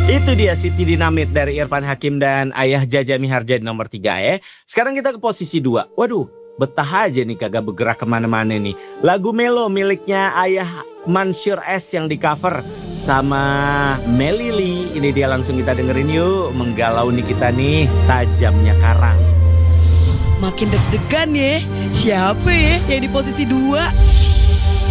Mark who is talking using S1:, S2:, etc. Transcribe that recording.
S1: Itu dia Siti Dinamit dari Irfan Hakim dan Ayah Jaja Miharja di nomor 3 ya. Sekarang kita ke posisi 2. Waduh, betah aja nih kagak bergerak kemana-mana nih. Lagu Melo miliknya Ayah Mansyur S yang di cover sama Melly. Ini dia, langsung kita dengerin yuk. Menggalau nih kita nih, Tajamnya Karang.
S2: Makin deg-degan ya. Siapa ya yang di posisi 2?